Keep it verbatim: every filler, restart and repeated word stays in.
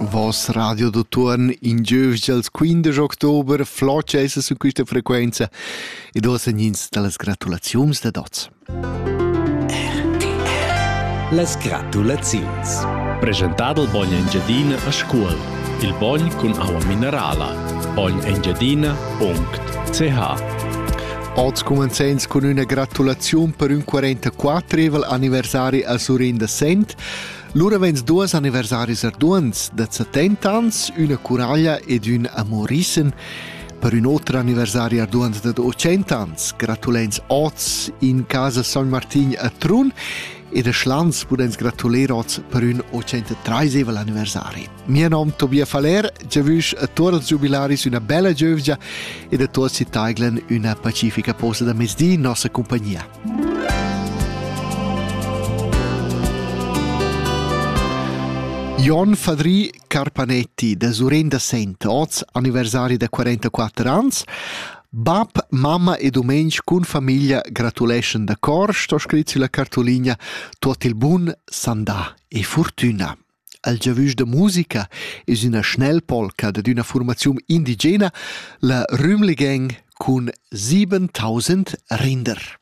Vos Radio d'Otuorn in giövs gels quindisch october flotsch essa su questa frequenza e dos agnins dallas gratulaziuns da dots. Las gratulaziuns. Presentado il Bogna Engiadina a scuol. Il bogn con aua minerala. bogn engiadina punct c h. Oggi cominciamo con una gratulazione per un quarantaquattrevel anniversari a Surinda Sent. Lura vens due anniversari arduans da settanta anni, una curaglia ed un amorissen. Per un altro anniversario arduans da ottanta anni, gratulens oggi in casa San Martin a Trun e da Schlanz podens gratuliere oggi per un ottantatrevel anniversario. Mio nome è Tobia Faler, già vus a tutti i giubilari una bella giovgia e da tutti si taiglen una pacifica pausa da mesdì in nostra compagnia. Jon Fadri Carpanetti da Surinda Sent, oggi anniversario da quarantaquattro anni. Bab, mamma e domensch con famiglia gratulation da cor, sto scritto sulla cartolina tot il bun, sandà e fortuna. Al giavus de musica è una schnellpolka da una formazione indigena, la Rümligang con siebentausend Rinder.